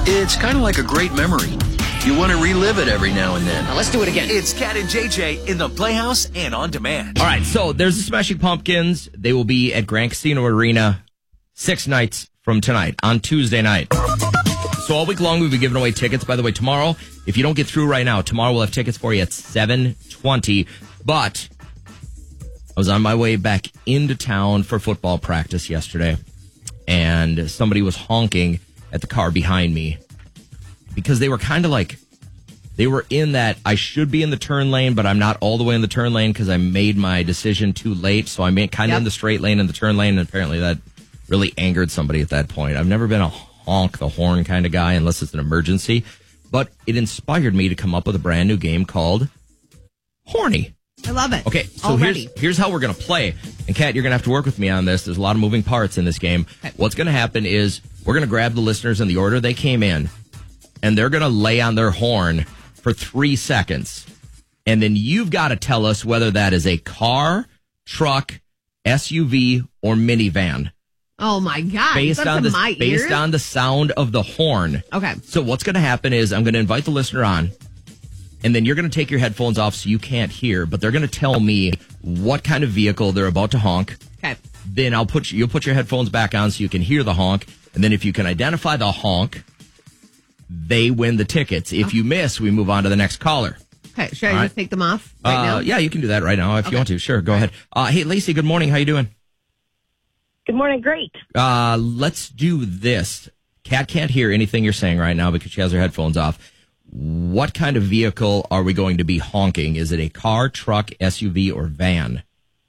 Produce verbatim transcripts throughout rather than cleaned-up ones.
It's kind of like a great memory. You want to relive it every now and then. Now let's do it again. It's Cat and J J in the Playhouse and on demand. All right, so there's the Smashing Pumpkins. They will be at Grand Casino Arena six nights from tonight on Tuesday night. So all week long, we'll be giving away tickets. By the way, tomorrow, if you don't get through right now, tomorrow we'll have tickets for you at seven twenty. But I was on my way back into town for football practice yesterday, and somebody was honking at the car behind me because they were kind of like, they were in that I should be in the turn lane, but I'm not all the way in the turn lane because I made my decision too late. So I'm kind of yep. in the straight lane and the turn lane, and apparently that really angered somebody at that point. I've never been a honk the horn kind of guy unless it's an emergency, but it inspired me to come up with a brand new game called Horny. I love it. Okay, so Already. here's here's how we're going to play. And Kat, you're going to have to work with me on this. There's a lot of moving parts in this game. Okay. What's going to happen is we're going to grab the listeners in the order they came in, and they're going to lay on their horn for three seconds. And then you've got to tell us whether that is a car, truck, S U V, or minivan. Oh, my God. Based on, the, my based ears? on the sound of the horn. Okay. So what's going to happen is I'm going to invite the listener on, and then you're going to take your headphones off so you can't hear, but they're going to tell me what kind of vehicle they're about to honk. Okay. Then I'll put you, you'll put your headphones back on so you can hear the honk, and then if you can identify the honk, they win the tickets. If okay. you miss, we move on to the next caller. Okay. Should I All just right? take them off right uh, now? Yeah, you can do that right now if okay. you want to. Sure, go ahead. Uh, hey, Lacey, good morning. How you doing? Good morning. Great. Uh, let's do this. Kat can't hear anything you're saying right now because she has her headphones off. What kind of vehicle are we going to be honking? Is it a car, truck, S U V, or van?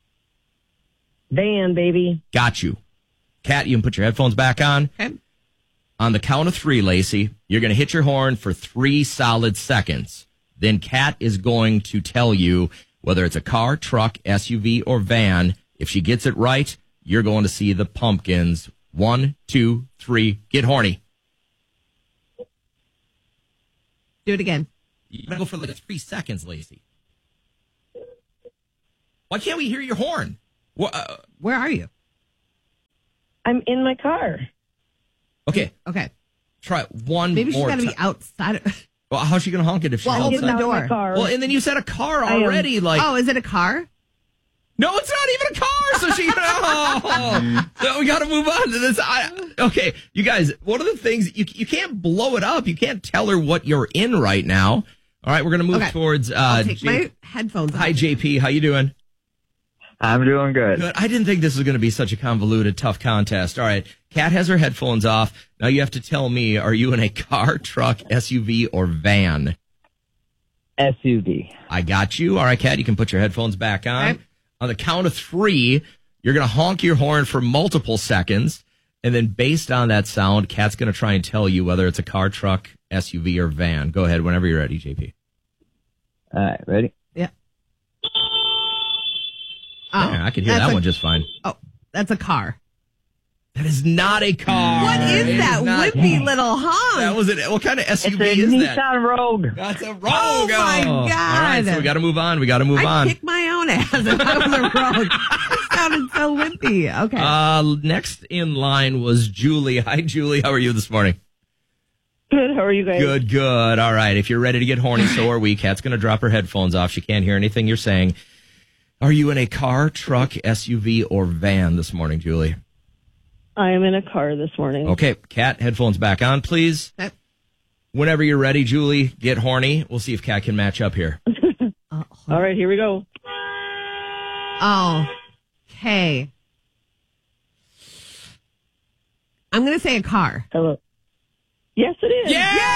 Van, baby. Got you. Kat, you can put your headphones back on. Okay. On the count of three, Lacey, you're going to hit your horn for three solid seconds. Then Kat is going to tell you whether it's a car, truck, S U V, or van. If she gets it right, you're going to see the Pumpkins. One, two, three, get horny. Do it again. You gotta go for like three seconds, Lacey. Why can't we hear your horn? What, uh, Where are you? I'm in my car. Okay. Okay. Try it one Maybe she's more got to ti- be outside of... Well, how's she going to honk it if she's Well, outside? open the door. My car. Well, and then you said a car I am- already. Like, Oh, is it a car? no, it's not even a car. So she, oh, so we got to move on to this. I, okay, you guys, one of the things, you you can't blow it up. You can't tell her what you're in right now. All right, we're going to move Okay. towards. Uh, I'll take J- my headphones off. Hi, J P. How you doing? I'm doing good. Good. I didn't think this was going to be such a convoluted, tough contest. All right, Kat has her headphones off. Now you have to tell me: are you in a car, truck, S U V, or van? S U V. I got you. All right, Kat, you can put your headphones back on. Okay. On the count of three, you're going to honk your horn for multiple seconds. And then based on that sound, Kat's going to try and tell you whether it's a car, truck, S U V, or van. Go ahead whenever you're ready, J P. All right, ready? Yeah. Yeah, I can hear that a, one just fine. Oh, that's a car. That is not a car. What is It that not- wimpy little honk? That was it. What kind of S U It's V a is Nissan that? Rogue. That's a Rogue. Oh, my All right, God. so we got to move on. We got to move I'd on. kick my own ass if I was a rogue. It sounded so wimpy. Okay. Uh, next in line was Julie. Hi, Julie. How are you this morning? Good. How are you guys? Good, good. All right. If you're ready to get horny, so are we. Kat's going to drop her headphones off. She can't hear anything you're saying. Are you in a car, truck, S U V, or van this morning, Julie? I am in a car this morning. Okay. Kat, headphones back on, please. Okay. Whenever you're ready, Julie, get horny. We'll see if Kat can match up here. Oh, All right, here we go. oh, okay. I'm going to say a car. Hello. Yes, it is.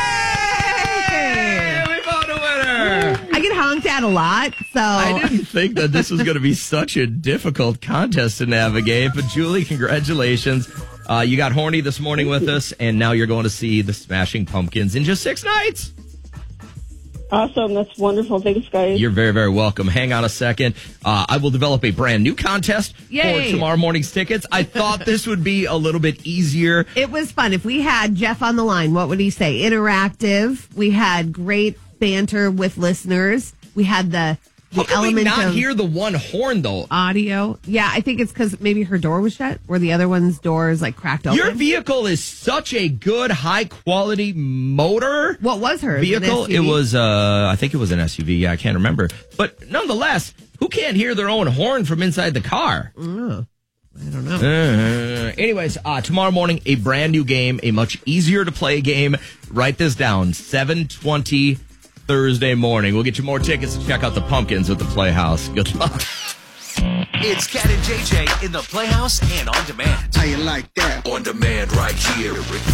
Yay! We found a winner! I get honked at a lot, so... I didn't think that this was going to be such a difficult contest to navigate, but Julie, congratulations. Uh, you got horny this morning with us, and now you're going to see the Smashing Pumpkins in just six nights. Awesome. That's wonderful. Thanks, guys. You're very, very welcome. Hang on a second. Uh, I will develop a brand new contest Yay. for tomorrow morning's tickets. I thought this would be a little bit easier. It was fun. If we had Jeff on the line, what would he say? Interactive. We had great banter with listeners. We had the How the can we element not of hear the one horn, though? audio. Yeah, I think it's because maybe her door was shut, where the other one's door is like cracked open. Your vehicle is such a good, high-quality motor. What was hers? Vehicle? An S U V? It was, uh, I think it was an S U V. Yeah, I can't remember. But nonetheless, who can't hear their own horn from inside the car? Oh, I don't know. Uh, anyways, uh, tomorrow morning, a brand new game, a much easier to play game. Write this down, seven twenty Thursday morning. We'll get you more tickets to check out the Pumpkins at the Playhouse. Good luck. It's Cat and J J in the Playhouse and on demand. How you like that? On demand right here.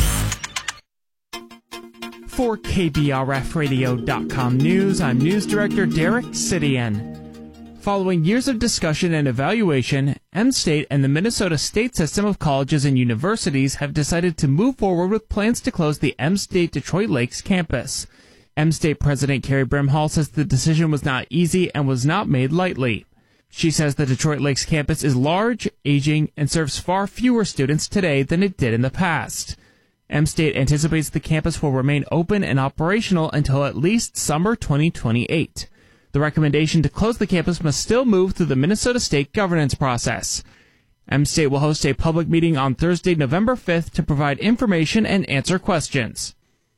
For K B R F radio dot com News, I'm News Director Derek Sidian. Following years of discussion and evaluation, M-State and the Minnesota State System of Colleges and Universities have decided to move forward with plans to close the M-State Detroit Lakes campus. M-State President Carrie Brimhall says the decision was not easy and was not made lightly. She says the Detroit Lakes campus is large, aging, and serves far fewer students today than it did in the past. M-State anticipates the campus will remain open and operational until at least summer twenty twenty-eight. The recommendation to close the campus must still move through the Minnesota State governance process. M-State will host a public meeting on Thursday, November fifth to provide information and answer questions.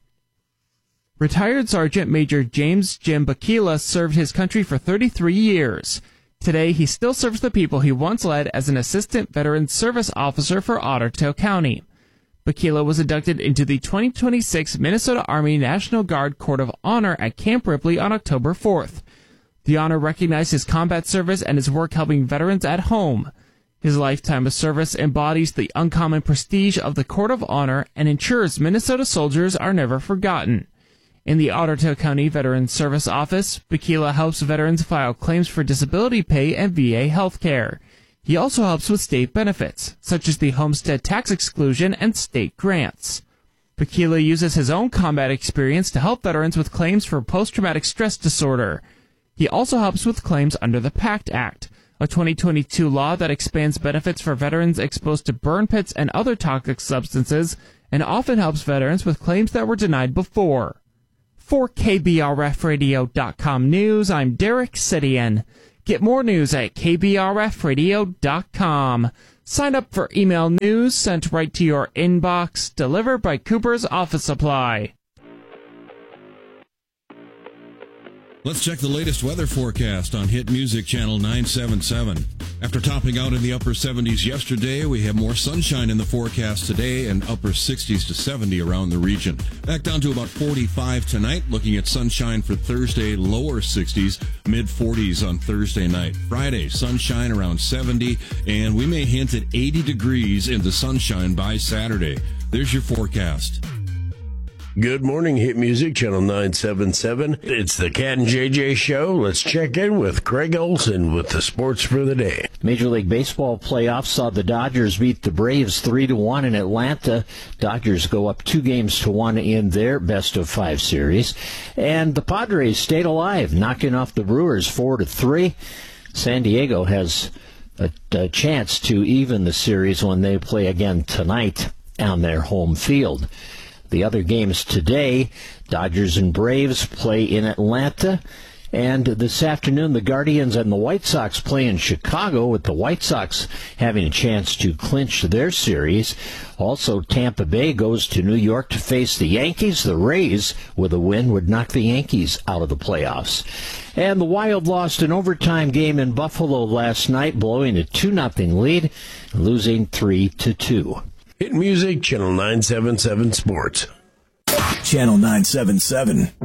Retired Sergeant Major James Jim Bakila served his country for thirty-three years. Today, he still serves the people he once led as an Assistant Veterans Service Officer for Ottertail County. Bakila was inducted into the twenty twenty-six Minnesota Army National Guard Court of Honor at Camp Ripley on October fourth. The honor recognized his combat service and his work helping veterans at home. His lifetime of service embodies the uncommon prestige of the Court of Honor and ensures Minnesota soldiers are never forgotten. In the Ottertail County Veterans Service Office, Bakila helps veterans file claims for disability pay and V A health care. He also helps with state benefits, such as the homestead tax exclusion and state grants. Bakila uses his own combat experience to help veterans with claims for post-traumatic stress disorder. He also helps with claims under the PACT Act, a twenty twenty-two law that expands benefits for veterans exposed to burn pits and other toxic substances, and often helps veterans with claims that were denied before. For K B R F radio dot com News, I'm Derek Sidian. Get more news at K B R F radio dot com. Sign up for email news sent right to your inbox, delivered by Cooper's Office Supply. Let's check the latest weather forecast on Hit Music Channel nine seventy-seven. After topping out in the upper seventies yesterday, we have more sunshine in the forecast today and upper sixties to seventy around the region. Back down to about forty-five tonight, looking at sunshine for Thursday, lower sixties, mid forties on Thursday night. Friday, sunshine around seventy, and we may hint at eighty degrees in the sunshine by Saturday. There's your forecast. Good morning, Hit Music, Channel nine seventy-seven. It's the Cat and J J Show. Let's check in with Craig Olson with the sports for the day. Major League Baseball playoffs saw the Dodgers beat the Braves three to one in Atlanta. Dodgers go up two games to one in their best of five series. And the Padres stayed alive, knocking off the Brewers four to three. San Diego has a, a chance to even the series when they play again tonight on their home field. The other games today, Dodgers and Braves play in Atlanta. And this afternoon, the Guardians and the White Sox play in Chicago, with the White Sox having a chance to clinch their series. Also, Tampa Bay goes to New York to face the Yankees. The Rays, with a win, would knock the Yankees out of the playoffs. And the Wild lost an overtime game in Buffalo last night, blowing a two nothing lead, losing three to two. Hit Music, Channel nine seventy-seven Sports. Channel nine seventy-seven.